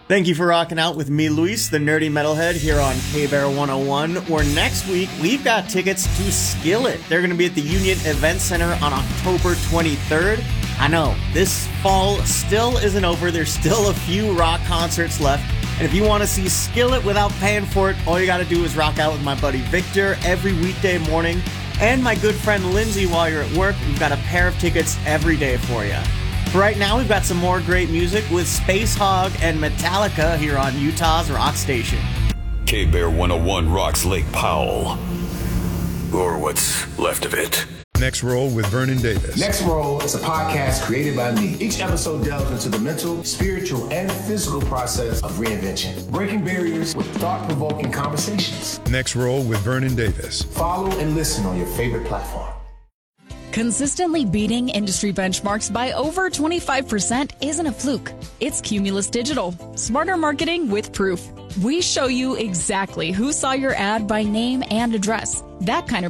Thank you for rocking out with me, Luis, the nerdy metalhead, here on K-Bear 101, where next week we've got tickets to Skillet. They're going to be at the Union Event Center on October 23rd. I know, this fall still isn't over. There's still a few rock concerts left. And if you want to see Skillet without paying for it, all you got to do is rock out with my buddy Victor every weekday morning and my good friend Lindsay while you're at work. We've got a pair of tickets every day for you. Right now, we've got some more great music with Space Hog and Metallica here on Utah's Rock Station. K-Bear 101 rocks Lake Powell. Or what's left of it. Next Roll with Vernon Davis. Next Roll is a podcast created by me. Each episode delves into the mental, spiritual, and physical process of reinvention, breaking barriers with thought-provoking conversations. Next Roll with Vernon Davis. Follow and listen on your favorite platform. Consistently beating industry benchmarks by over 25% isn't a fluke. It's Cumulus Digital. Smarter marketing with proof. We show you exactly who saw your ad by name and address. That kind of